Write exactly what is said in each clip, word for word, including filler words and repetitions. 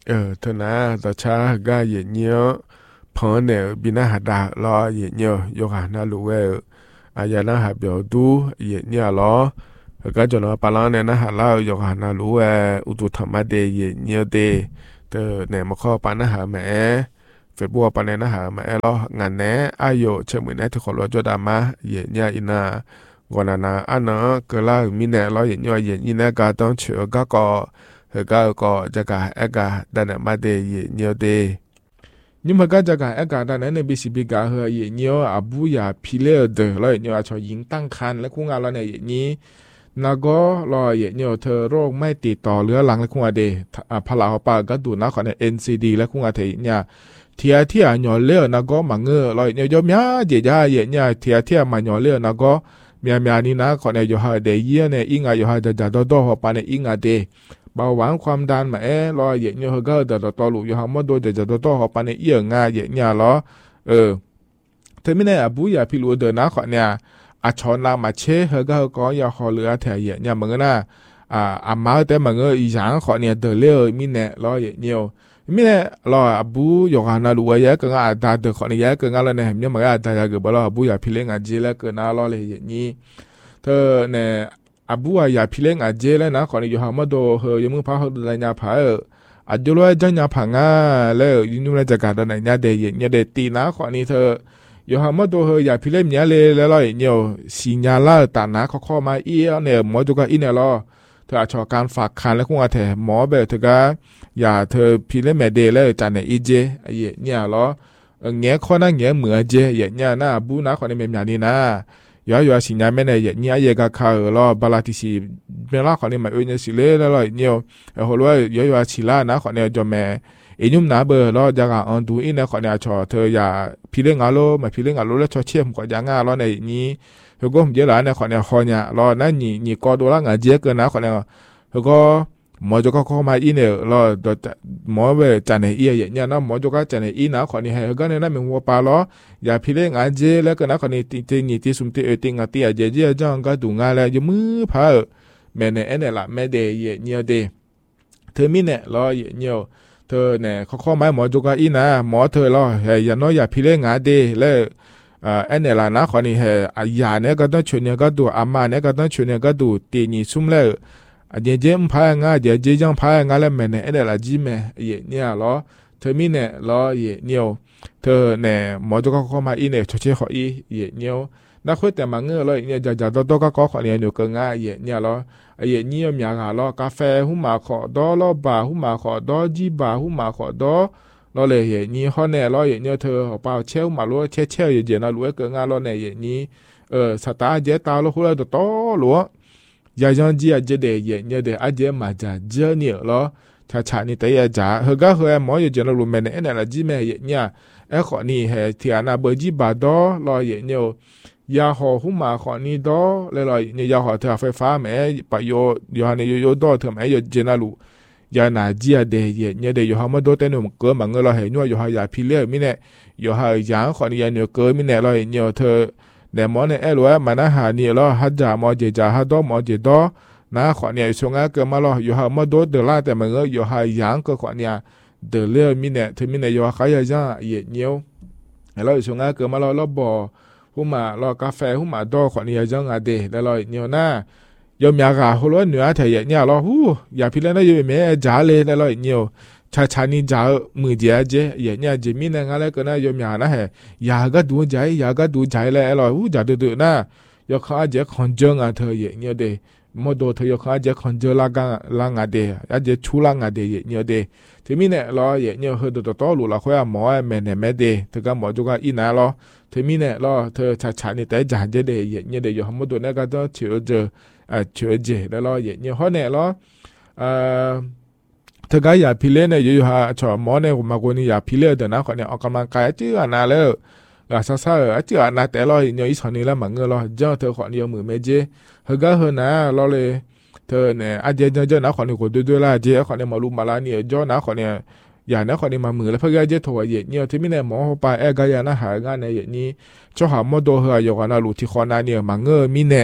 เออเธอนะต่อช้าก็เย็นเยอะพอเนี่ยบินาหาดารอเย็นเยอะยกหานาลูเวอายานาหาเบียวดูเย็นเยอะรอก็จนว่าปาลาเนี่ยนะหาลายกหานาลูเวอุตุธรรมะเดเย็นเยอะเดเธอเนี่ยมาข้อปานะหาแหมเฟซบุ๊กปาเนี่ยนะหาแหมรองานแหนอายุเชื่อมือแน่ทุกคนรอจดามาเย็นเยอะอินากอนานาอันเนาะก็ลามีแน่รอเย็นเยอะเย็นอินาก็ต้องเชื่อก็ก็ hờ ga có chắc cả ác cả đàn em mà để nhiều để nhưng mà cái chắc cả ác cả đàn em bị bị cả hơi nhiều à bu ya pile de lại nhiều choยิงตั้งคันแล้วคงอะไรเนี่ยนี้แล้วก็รอเนี่ยเธอโรคไม่ติดต่อเรื้อรังแล้วคงอะไรพลาหปาก็ดูนะขอเนี่ย เอ็น ซี ดี แล้วคงอะไรเนี่ยเทียเทียหน่อเลี้ยนะก็มังเงอรอเนี่ยยอมยาเจียเนี่ยเทียเทียมาหน่อเลี้ยนะก็เมียเมียนี่นะขอเนี่ยอยู่หาเดียเนี่ยอิงอ่ะอยู่หาจะจะโดโดหัวปาเนี่ยอิงอ่ะเดเบาหวานความดันมาเอรอเยเนี่ยก็เดี๋ยวต่อลูกอยู่หามาโดจะจะโตหอปานในเอียงง่ายเยเนี่ยล้อเออเธอไม่ได้อบุยาพิรูเดินนะขอเนี่ยอาชอนนามาเชเฮก็ก็อย่าขอเหลือแถเยเนี่ยมึงนะอ่าอามาแต่มึงก็อีหยังขอเนี่ยเดินเลี้ยวมีเนี่ยรอเยเนี่ยมีเนี่ยรออบุยกหานาลูเยก็ง่ายตาเดินขอเนี่ยก็ง่ายแล้วเนี่ยเนี่ยมึงก็ตายก็บ่รออบุยาพิเลงอาเจแล้วก็น่ารอเลยเยนี่เธอเนี่ยอาบัวอยากพิเลงอาเจแล้วนะขอในยูฮามาโดเฮยมึงพาเขาดูแลญาผาเอออาจุลอยจังญาผางาแล้วยินุ่มเลยจากการดันญาเดยญาเดตีนะขอนี้เธอยูฮามาโดเฮอยากพิเลงญาเลยแล้วลอยเนี่ยสิญาลาตานะเขาข้อมาเอียเนี่ยหมอจุกอินเนี่ยรอเธออาชอการฝากคันแล้วคงอาเถหมอแบบเธอก็อย่าเธอพิเลงแม่เดแล้วจานเนี่ยอีเจไอ้เนี่ยรอเงี้ยข้อนั้นเงี้ยเหมือเจอย่างเนี่ยนะบูนะขอในเมียนี้นะ有有时伢们呢，也伢也个考了，巴拉提西，别拉可能买二年是嘞了了，nhiều，然后了有有其他那可能就买，一年拿不了，这个安度因呢可能choเธออย่าพิเรงอาโลมาพิเรงอาโลแล้วchoเชี่ยมกว่าอย่างอ่ะแล้วในนี้แล้วก็ผมเยอะหลายเนี่ยขอเนี่ยคอเนี่ยรอนั่นนี่นี่ก็ดูแลงานเยอะเกินนะขอเนี่ยแล้วก็หมอจะก็เข้ามาอีเนี่ยรอหมอเวจันเนี่ยอีอย่างเนี่ยนะหมอจะก็จันเนี่ยอีนะขอเนี่ยให้ก็เนี่ยนะมึงว่าปลาล้ออย่าพิเรงอาเจแล้วก็นะขอเนี่ยติงนี่ที่สุมที่เอติงอ่ะที่อาเจเจจังก็ดูงานแล้วจะมือพาแม่เนี่ยเนี่ยละแม่เดย์เนี่ยเดย์เธอมีเนี่ยรอเนี่ยเธอเนี่ยเขาเข้ามาหมอจะก็อีนะหมอเธอรอให้อย่าน้อยอย่าพิเรงอาเดแล้วอ่าอันเนี่ยละนะขอนี่ให้อาญาเนี่ยก็ต้องชวนเนี่ยก็ดูอามาเนี่ยก็ต้องชวนเนี่ยก็ดูตีนี่ซุ่มแล้วอาเจเจมพายงาเจเจจังพายงาแล้วแม่เนี่ยอันเนี่ยละจีแม่เย่เนี่ยรอเธอมีเนี่ยรอเย่เนี่ยเธอเนี่ยหมอจะก็เข้ามาอีเนี่ยชดเชยขออีเย่เนี่ยนักคุยแต่มาเงือเลยเนี่ยจะจะต้องก็ขอขอเนี่ยอยู่ก็ง่ายเย่เนี่ยรอเย่เนี่ยมีอะไรรอกาแฟหุ่มมาขอดอรอบาหุ่มมาขอดอจีบาหุ่มมาขอดอรอเลยเย่นี่เขาเนี่ยรอเย่เนี่ยเธอเอาเปล่าเชี่ยวมาล้วนเชี่ยวเชี่ยวเย่เจนะล้วนก็ง่ายรอเนี่ยเย่นี่เออสตาร์เจตาล้วนหัวตัวโตล้วนยาจังจีอาเจเดเย่เนี่ยเดอาเจมาจาเจเนี่ยรอชาชานี่แต่ยาจ่าเฮก็เฮหมอเย่เจนะรู้แม่เนี่ยเนี่ยละจีแม่เย่เนี่ยเอขอนี่เฮที่อานาเบอร์จีบาดอรอเย่เนี่ยยาหอหุ่มมาขอนี่ดอเลยเลยเนี่ยยาหอเธอไฟฟ้าแม่ปะโยโยฮันเนี่ยโยดอเธอแม่โยเจนะรู้ยาหนาจีอาเดเย่เนี่ยเดโยฮามาโดเตนุมเกิดมังเงรอเฮนัวโยฮายาพิเล่มิเนี่ยโยฮายางขอนี่ยาเนี่ยเกิดมิเนี่ยรอเนี่ยเธอเดมอนเนี่ยเอลวะมานะหานี่รอฮัจจามอเจจาฮัดอมอเจดอนะขอเนี่ยชงอ่ะเกิดมาลอโยฮามาโดเดลาแต่มังเงโยฮายางก็ขอเนี่ยเดเล่มิเนี่ยเธอมิเนี่ยโยฮายาจาเย่เนี่ยแล้วชงอ่ะเกิดมาลอลอบอหุ่มมารอกาแฟหุ่มมาดอขอนี่จังอ่ะเดแล้วรอเนี่ยนะยอมยากาหัวล้วนเหนือไทยเนี่ยรอหูอย่าพิเรนได้ยังไม่จ่าเลยแล้วรอเนี่ยชาชานี่จ่ามือเดียเจเนี่ยเจมินงอะไรก็นะยอมยานะเฮยาก็ดูใจยาก็ดูใจเลยรอหูจ่าดูดูนะยกข้าเจคอนจังอ่ะเธอเนี่ยเดมอดเธอยกข้าเจคอนเจลากังลางอ่ะเดอาเจชูลางอ่ะเดเนี่ยเดทีมิเนี่ยรอเนี่ยเฮดตัวต่อรู้ละค่อยหมอแม่เนี่ยแม่เดเธอก็หมอจุกอีน่ารอทีมิเนี่ยรอเธอชาชานี่แต่จ่าเจเดเนี่ยเดอยู่หมดตัวเนี่ยก็ต้องเชื่อเจออ่าเชื่อเจแล้วรอเนี่ยเขาเนี่ยรออ่าเธอก็อย่าพิเรนเนี่ยอยู่หาชอหมอเนี่ยมาคนนี้อย่าพิเรนเดี๋ยวนะคนเนี่ยออกกำลังกายจื้อนาแล้วอ่าซาซาเออจื้อนาแต่รอเนี่ยอีสอนนี่แล้วมันเงอรอเจ้าเธอคนเดียวมือไม่เจเฮก็เฮนะรอเลยเธอเนี่ยอาเจเจเจนะคนนี้คนด้วยๆละเจคนเนี่ยมาลุมมาลาเนี่ยเจ้านะคนเนี่ยอย่านะคนนี้มามือแล้วเพื่อเจโทรเย็นเนี่ยที่มีเนี่ยหมอเขาไปเอก็อย่านะหางานในอย่างนี้เจ้าหาหมอโดเฮอยู่กันนะรู้ที่คนนั้นเนี่ยมันเงอมีเนี่ย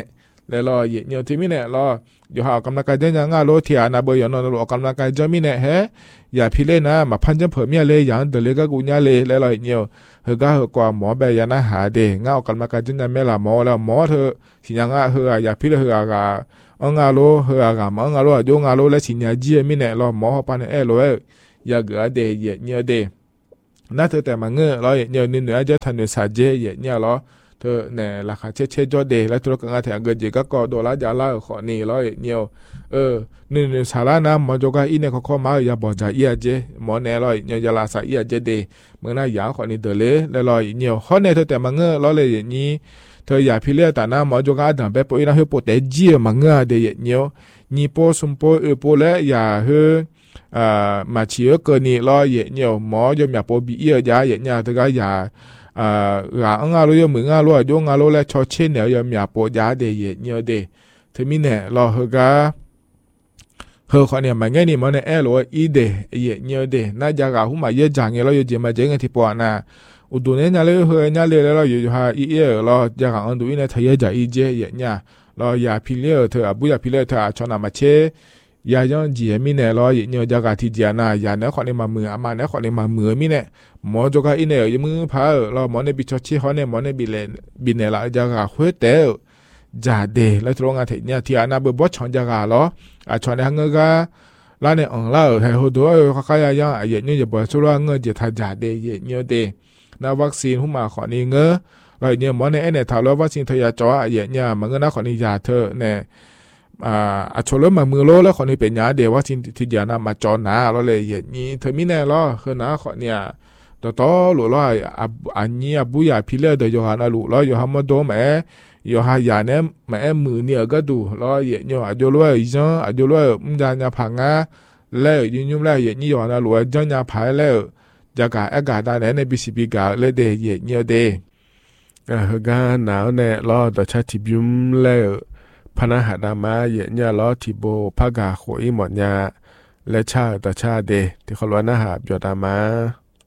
แล้วรอเยเนียวที่มิเนี่ยรออยู่หากำลังกายเดินยังงาโลที่อานาเบยอนนออกกำลังกายจะมิเนี่ยเฮอย่าพิเล่นะมาพันจำเผื่อเมียเลยอย่างเดเลยก็กูเนี่ยเลยแล้วรอเนียวเฮก็เฮกว่าหมอเบยานะหาเดงาออกกำลังกายจนยังไม่ละหมอแล้วหมอเธอสิยังงาเฮอย่าพิเล่เฮอากาอังาโลเฮอากามอังาโลโยงาโลและสิญญาจีมิเนี่ยรอหมอปานเอโลเออย่าเกอเดเยเนียวเดน่าเธอแต่มาเงอรอเนียวนินเหนือจะทันเนสาเจเยเนียรอเธอเนี่ยราคาเช็ดเช็ดจอเดแล้วธุรกิจงานแถงเกิดเจก็ก่อโดละยาละขอนี่ร้อยเนียวเออนี่นี่สาระนะมอจกาอีเนี่ยเขาเข้ามาอย่าบอกใจเอียเจหมอเนี่ยร้อยเนียยาลาสาเอียเจเดเมื่อน่ายาขอนี่เดเลยแล้วร้อยเนียวเขาเนี่ยเธอแต่มาเงอร้อยเลยอย่างนี้เธออย่าพิเรศแต่นะมอจกาดังแบบปอยนะเฮปแต่เจียมาเงอเดเนียวนี่โปสมโปเออโปและอย่าเฮอ่ามาเชียเกินนี่ร้อยเนียวหมอยมอย่าโปบีเอียยาเนียเธอก็อย่าอ่าอ่างาโลยมืองาโลโยงาโลและชอเชนเนี่ยยามยาปอยาเดเยเนียวเดเธอมีเนี่ยรอเฮกาเฮอคนเนี่ยมันไงนี่มันเนี่ยเอโลอีเดเยเนียวเดน่าจะกะหุมาเยจังเงเราอยู่เจมาเจงที่ปอนะอุดุเนี่ยเลยเฮเนี่ยเลยเราอยู่หาอีเอเราจะกะอันดูเนี่ยทะเยจ่าอีเจเยเนี่ยเราอย่าพิเลเธอบุยาพิเลเธอชนะมาเชยาย้อนจีมีเนี่ยรอเนียวจากที่เจียนาอย่าเนี่ยคนเนี่ยมามืออามาเนี่ยคนเนี่ยมามือมีเนี่ยหมอจกาอินเนี่ยยมือพาเราหมอเนี่ยบิชชีเขาเนี่ยหมอเนี่ยบิเลนบินเนี่ยละจากหัวเต๋อจ่าเดแล้วตรงอาทิตย์เนี่ยที่อานาเบบชอนจากาล้ออาชอนเนี่ยเงกาล้านเนี่ยอ่างล้าให้หัวตัวเขาขยายยังเย็นเนี่ยจะบอกสุราเงยจะทาจ่าเดเย็นเนี่ยเดนาวัคซีนหุ่มมาขอนี่เงอเราเนี่ยหมอเนี่ยเนี่ยถามแล้ววัคซีนทยาจ่อเย็นเนี่ยมันก็น่าขอนี่ยาเธอเนี่ยอ่าอัชโลมามือโลแล้วคนนี้เป็นยาเดียวว่าที่ที่ยานามาจอนาเราเลยอย่างนี้เธอมีแน่ล้อคือนะคนเนี่ยต่อต่อหลุดล้ออันนี้บุยาพิเลเดยโยฮานาลุล้อโยฮามาโดแม่โยฮายาเนี่ยแม่มือเนี่ยก็ดูล้ออย่างนี้อาจจะล้ออีจังอาจจะล้อมุจานยาพังอ่ะแล้วยิ่งยุ่งแล้วอย่างนี้โยฮานาลุจังยาพายแล้วจากการอากาศได้ในบิสิบิกาเลยเดย์อย่างนี้เดย์เออการหนาวเนี่ยล้อต่อชาติบิมแล้วพนักหาดามาเยเนียล้อทิโบพากาโขอีหมอนยาและชาตาชาเดที่เขาล้วนหาบยอดามา